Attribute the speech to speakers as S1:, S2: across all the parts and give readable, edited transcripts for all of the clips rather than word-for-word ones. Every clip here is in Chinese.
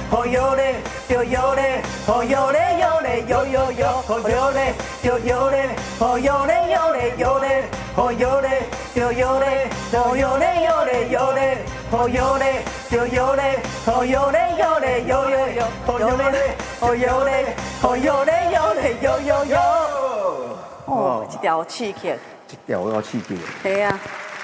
S1: 哦哟嘞，哟哟嘞，哦哟嘞哟嘞，哟哟哟，哦哟嘞，哟哟嘞，哦哟嘞哟嘞哟嘞，哦哟嘞，哟哟嘞，哦哟嘞哟嘞哟嘞，哦哟嘞，哟哟嘞，哦哟嘞哟嘞哟哟哟，哦哟嘞，哦哟嘞，哦哟嘞哟嘞哟哟哟。
S2: 哦，一条刺激。
S3: 这条我要刺激。
S2: 对啊。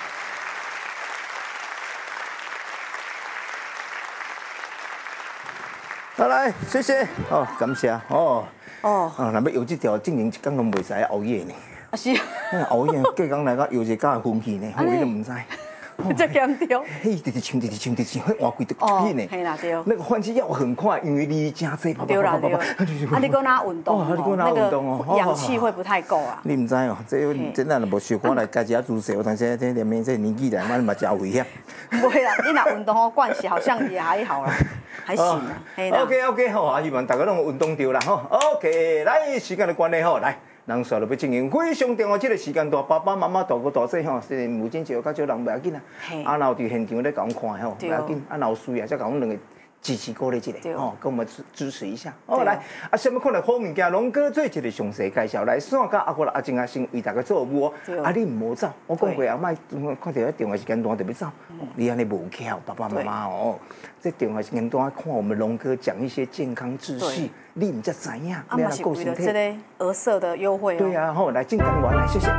S3: 好来，谢谢哦，感谢哦。
S2: 哦。
S3: 啊，若要摇这条，正经一天拢袂使熬夜呢。
S2: 啊是。
S3: 熬夜，隔工来个摇一觉昏去呢，你都唔知。
S2: 这严重。
S3: 嘿，直唱，迄换规就起呢。
S2: 嘿啦对。
S3: 那个换气要很快，因为你真济
S2: 对啦对。啊，你搁哪运动？
S3: 你搁哪运动哦？
S2: 氧气会不太够啊。
S3: 你唔知哦，这咱若无想看来家己啊自首，但是这连面这年纪来，嘛嘛真危险。
S2: 不会啦，你若运动哦，惯习好像也还好啦，还行啦。
S3: OK， 好啊，希望大家拢运动着啦吼。OK， 来时间的关系吼，来。人煞落要进行非常重要，这个时间大爸爸妈妈大哥大姐吼，虽然母亲节较少人不要紧啊，啊，然后伫现场咧甲阮看吼，不要紧，啊，然后需要再甲阮两个支持鼓励一下，吼，跟我们支持一下。哦，来，啊，什么款的好物件，龙哥做一个详细介绍。来，线甲阿哥阿静阿先为大家做服务哦。啊，你唔好走，我讲过啊，莫看到迄电话时间段特别走，你安尼无巧，爸爸妈妈哦。这电话时间段看我们龙哥讲一些健康知识，你唔才知影，
S2: 啊嘛是为了这个额色的优惠哦。
S3: 对啊，好，来进单元来，谢谢。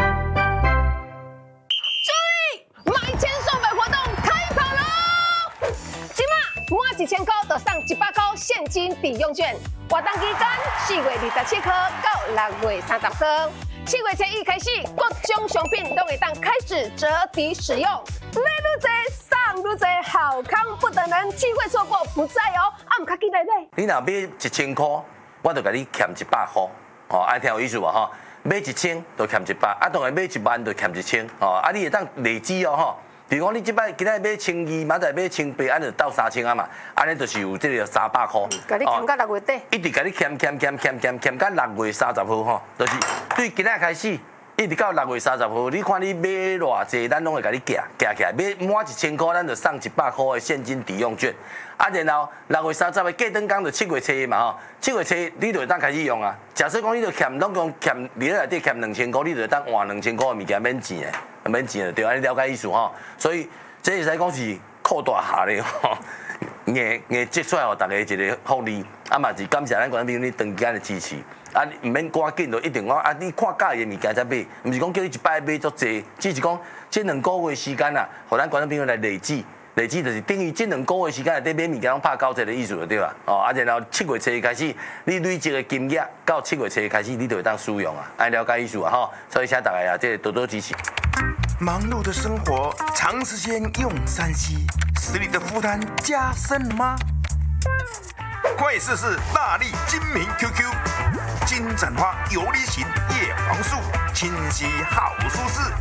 S4: 注意，买千送百活动开跑喽！今嘛满1000块就送100块现金抵用券，活动期间4月27号到6月30号，7月初1开始，各种商品都会当开始折抵使用，买愈多送愈多，好康不等人，机会错过不再哦！啊，唔卡记得买。
S5: 你若买1000块，我就甲你欠100块，哦，爱听有意思无吼？买1000就欠100，啊，当然买1万就欠1000，哦，啊，你会当累积哦吼。比如讲，你即摆今仔买1200，明仔买1800，安就到3000啊嘛，安尼就是有这个300块。
S2: 甲你欠到6月底。
S5: 一直甲你欠到6月30号吼，就是对今仔开始。一直到6月30号，你看你买偌济，咱拢会甲你夹起来。买满1000块，咱就送100块的现金抵用券。啊，然后6月30号过灯工就7月初嘛吼，7月初你就会当开始用啊。假设讲你就欠拢讲欠你内底欠2000块，你就会当换2000块的物件免钱的，免钱的对，安尼了解意思吼。所以这会使讲是扩大下咧吼，硬积出来互大家一个福利。啊嘛是感谢咱观众朋友你长期的支持。啊，唔免赶紧就一定讲啊！你看介意的物件才买，唔是讲叫你一摆买足济，只是讲这2个月时间啊，互咱观众朋友来累积，就是等于这2个月时间内底买物件拢拍90的意思就对啦。哦，啊，然后7月初开始，你累积的金额到7月初开始，你就会当使用啊，爱了解意思啊吼。所以请大家啊，这多多支持。
S6: 忙碌的生活，长时间用3C，使你的负担加深吗？快试试大力精明 QQ， 金盏花游离型叶黄素，清晰好舒适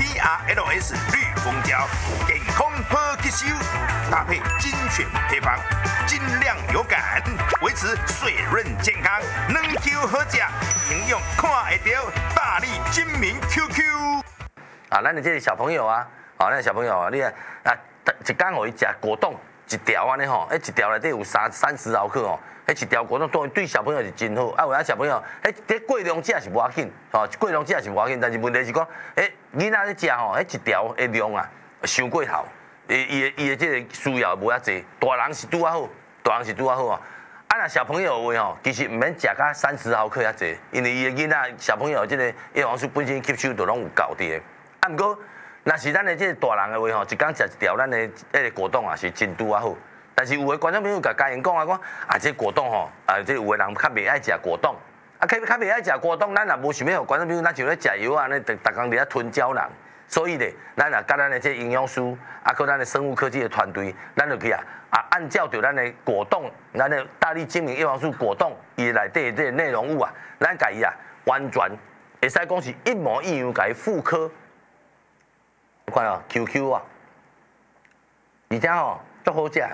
S6: ，PRLS 绿蜂胶，健康好吸收，搭配精选配方，精量有感，维持水润健康，软 Q 好食，营养看会到，大力精明 QQ。
S5: 啊，咱的这个小朋友啊，咱的小朋友啊，你啊，一天互伊食果冻。一条安尼吼，一条内底有30毫克吼，迄一条果冻对小朋友是真好。啊，有影小朋友，迄过量食是无要紧，吼，过量食是无要紧，但是问题是讲，囡仔咧食吼，迄一条的量啊，伤过头，伊的这个需要无遐济，大人是拄啊好，啊，若小朋友的话吼，其实唔免食到30毫克遐济，因为伊的囡仔小朋友这个叶黄素本身吸收就拢有够伫的。啊，毋过。若是咱的这个大人的话吼，一天食一条咱的迄个果冻啊，是真拄啊好。但是有的观众朋友甲家人讲啊，讲啊，这果冻吼，这有的人较袂爱食果冻，啊，较袂爱食果冻，咱也无想要互观众朋友，咱像咧食药啊，咧逐工伫咧吞胶囊。所以咧，咱也甲咱的这营养师，啊，佮咱的生物科技的团队，咱就去按照着咱的果冻，咱的大力精明叶黄素果冻，伊内底这个内容物啊，咱甲伊完全会使讲是一模一样，甲伊复刻。看哦 ，QQ 啊，而且吼足好食。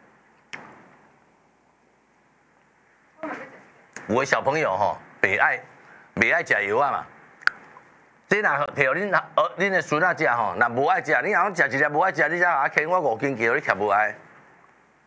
S5: 有的小朋友吼袂爱食药啊嘛，这若摕互恁的孙仔食吼，若无爱食，你若讲食一粒无爱食，你才阿牵我5斤给你吃无爱。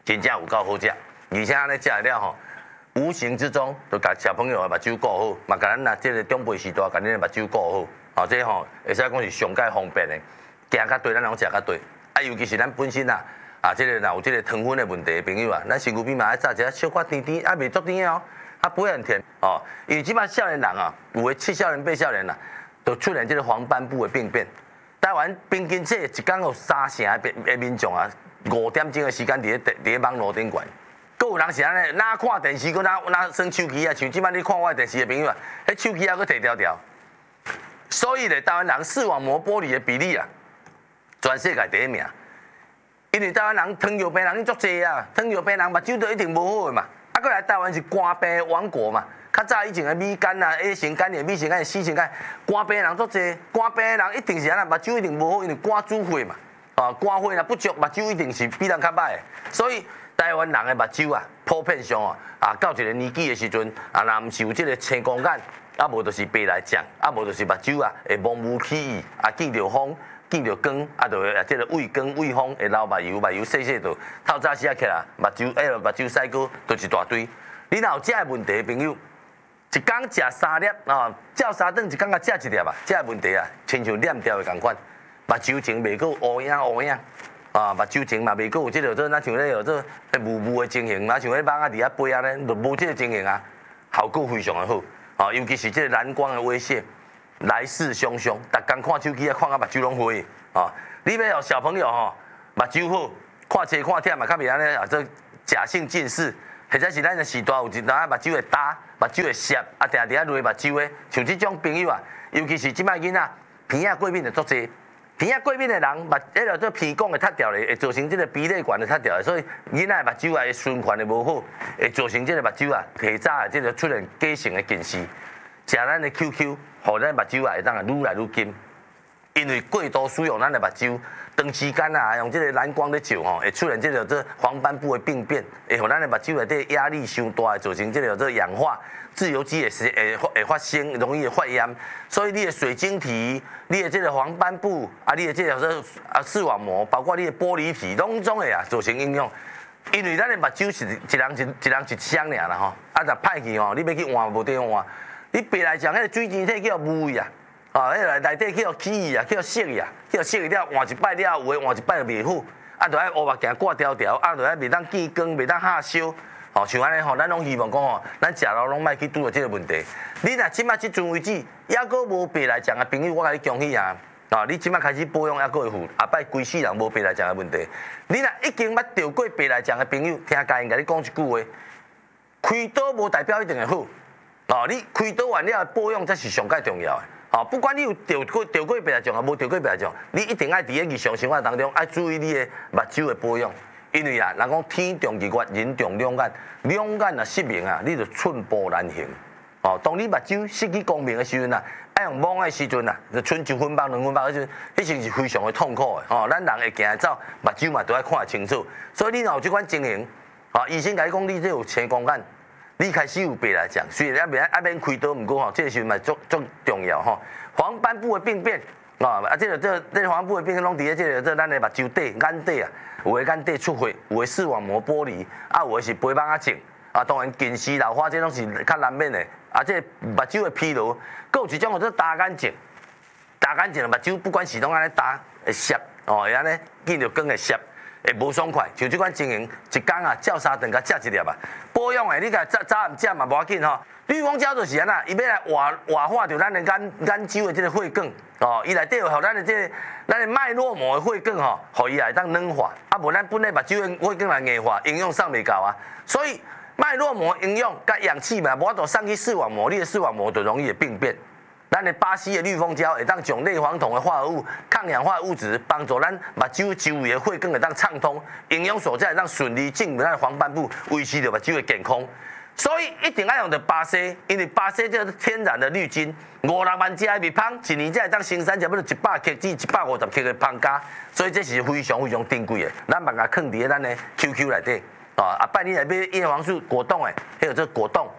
S5: 真正有够好食，而且安尼食了吼，无形之中就甲小朋友的目睭顾好，嘛甲咱这个长辈时代甲恁的目睭顾好，哦，这吼会使讲是上界方便的，行较对，咱拢食较对，啊，尤其是咱本身啊，这个若有这个糖分的问题的朋友啊，咱身躯边嘛爱炸一下小可甜甜，啊，袂足甜哦，啊，不会很甜哦，因为即摆少年人啊，有的七少年八少年啊，都出现这个黄斑部的病变。台湾平均这一天有3成的民众啊，5点钟的时间伫咧网络顶管，佫有人是安尼，哪看电视，佫哪耍手机啊，像即摆你看我的电视的朋友啊，迄手机啊佫摕条条。所以咧，台湾人视网膜剥离的比例啊，全世界第一名。因为台湾人糖尿病人足侪啊，糖尿病人目睭都一定无好的嘛，啊，佫来台湾是肝病王国嘛。较早以前的米肝啊、A 型肝炎、B 型肝炎、C 型肝炎，肝病人足侪，肝病的人一定是安那，目睭一定无好，因为肝主血嘛，肝血若不足，目睭一定是比人较歹的。所以台湾人的目睭啊，普遍上到一个年纪的时阵，若毋是有这个青光眼，啊无就是白内障，啊无就是目睭会模糊起意，见着风。见着光，就会这个畏光畏风，会流目油细细度。透早时起来，目睭屎膏就一大堆。你若有这个问题的朋友，一天食3粒照3顿一天甲食1粒啊，这个问题啊，亲像念掉的共款，目睭前袂够乌影，目睭前嘛袂够有这个咱像咧有这雾的情形，嘛像咧网伫遐飞安尼，就无这个情形啊，效果非常的好，尤其是这个蓝光的威胁。来势汹汹，逐天看手机啊，看到目睭拢灰你要小朋友目睭好，看册看忝嘛，较袂安尼做假性近视，或者是咱的时代有一阵目睭会焦，目睭会涩，定伫遐累目睭的，像这种朋友啊，尤其是即摆囡仔，鼻仔过敏的足侪，鼻仔过敏的人，迄个做鼻管会塌掉咧，会造成这个鼻泪管会塌掉的，所以囡仔的目睭会循环的无好，会造成这个目睭提早这个出现假性的近视，食咱的 QQ。互咱目睭会当愈来愈金，因为过度使用咱的目睭，长时间用这个蓝光咧照会出现这个这黄斑部的病变，会互咱的目睭内底压力伤大，会造成这个这氧化自由基会发生，容易发炎。所以你的水晶体、你的这个黄斑部你的这个视网膜，包括你的玻璃体，拢总会造成影响。因为咱的目睭是一人一双尔啦若歹去你要去换无地方换。你白内障迄个水晶体叫雾啊，迄个内底叫起啊，叫色啊，叫色了换一摆了，有诶换一摆就袂好，就爱乌目镜挂条条，就爱袂当见光，袂当下烧，像安尼咱拢希望讲咱食了拢莫去拄到这个问题。你若即摆即阵为止，还阁无白内障诶朋友，我甲你恭喜啊！你即摆开始保养，还阁会好，后摆规世人无白内障诶问题。你若已经捌得过白内障诶朋友，听家人甲你讲一句话，开刀无代表一定会好。你开刀完了保养才是上界重要的。不管你有得过白内障，无得过白内障，你一定爱伫咧日常生活当中爱注意你的目睭的保养。因为人讲天重日月，人重两眼，两眼若失明你就寸步难行。当你目睭失去光明的时阵爱用蒙的时阵就剩1分半、2分半，迄阵是非常的痛苦的。咱人会行会走，目睭嘛都要看清楚。所以你若有这款情形，医生甲你讲你这有青光眼。你开始有白内障，虽然还免开刀，不过这个时嘛足重要黄斑部的病变这个黄斑部的病变拢伫咧这咱的目睭底、眼底有的眼底出血，有的视网膜剥离，有的是白斑症当然近视、老花这拢是较难免的这目睭的疲劳，佫有一种叫做大眼症，大眼症的目睭不管是拢安尼大会涩会安尼见着光会涩。会无爽快，像这款情形，一天照3顿，甲食1粒保养的你甲早暗食嘛无要紧绿光胶就是安那，伊要来活化着咱的眼周的这个血管伊内底有互咱的脉络膜的血管互伊来当软化，无咱本来目睭的血管来硬化，营养送袂到所以脉络膜营养甲氧气嘛，无法度送去视网膜，你的视网膜就容易会病变。咱的巴西的绿蜂胶会当将类黄酮的化合物、抗氧化物质帮助咱目睭周围的血管会当畅通，营养所在会当顺利进入咱的黄斑部，维持着目睭的健康。所以一定要用到巴西，因为巴西这是天然的绿金，5-6万只的蜜蜂，一年才会当生产差不多100克至150克的蜂葭，所以这是非常非常珍贵的。咱把它放伫咱的 QQ 内底，摆你来买叶黄素果冻的，还有这果冻。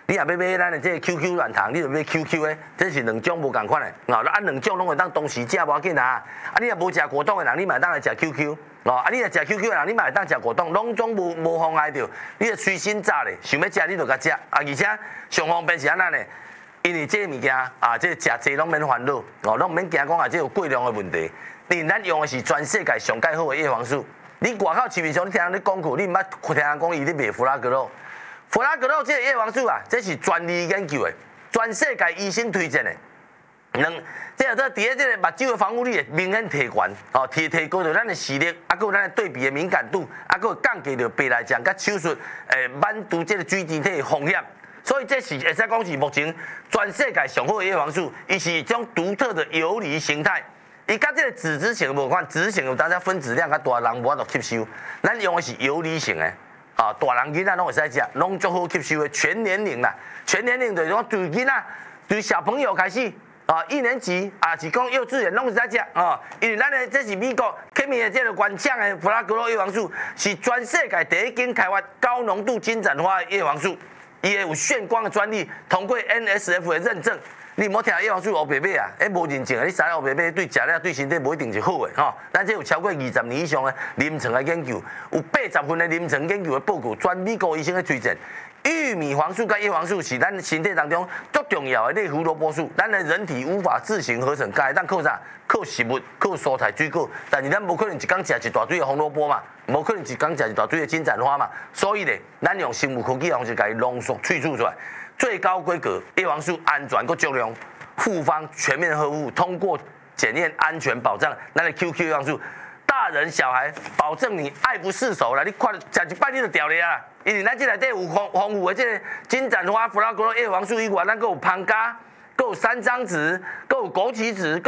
S5: 你若要买咱的这个 QQ 软糖，你就买 QQ 的，这是两种无共款的。哦，啊两种拢会当同时食无要紧啊。啊，你若无食果冻的人，你嘛当来食 QQ。哦，啊，你若食 QQ 的人，你嘛会当食果冻，拢总无妨碍着。你着随心炸咧，想要食你就甲食。啊，而且上方便是安怎呢？因为这个物件啊，这食济拢免烦恼，哦，拢免惊讲啊，这有过量的问题。因为咱用的是全世界上介好的叶黄素。你外口市面上你听人咧讲过，你毋捌听人讲伊咧卖弗拉格洛。弗拉格洛这个叶黄素啊，这是专利研究的，全世界医生推荐的。这伫咧这个目睭的防护力会明显提悬，哦，提高着咱的视力，啊，有咱的对比的敏感度，啊，有降低着白内障甲手术挽除这个水晶体的风险。所以这是会使讲是目前全世界上好的叶黄素，伊是一种独特的游离形态。伊甲这个脂质型无款，脂质型有当然分子量较大，人无法度吸收。咱用的是游离型的，啊，大人囡仔拢会使食，拢足好吸收的，全年龄啦，全年龄就是讲对囡仔、对小朋友开始。啊，1年级啊，是讲幼稚园拢是在食啊，因为咱的这是美国开明的这个原厂的弗拉格洛叶黄素，是全世界第一间开发高浓度金盏花的叶黄素，伊有炫光的专利，通过 NSF 的认证。你莫听叶黄素黑白马啊，无认证的，你知黑白马对食了对身体无一定是好的吼。咱这有超过20年以上的临床的研究，有80份的临床研究的报告，全美国医生的推荐。玉米黄素跟叶黄素是咱身体当中最重要的类胡萝卜素，咱的人体无法自行合成，该当靠啥？靠食物，靠蔬菜水果。但是咱无可能一天食一大堆的红萝卜嘛，无可能一天食一大堆的金盏花嘛。所以咧，咱用生物科技的方式甲伊浓缩萃取出来，最高规格叶黄素安全佮足量，复方全面呵护，通过检验安全保障。咱的 QQ 叶黄素。大人小孩，保证你爱不释手啦！你看食一摆你就掉咧啊！因为咱这内底有丰富的这个金盏花、弗拉格洛叶黄素以外，咱还有胖咖，还有3张子，还有枸杞子，还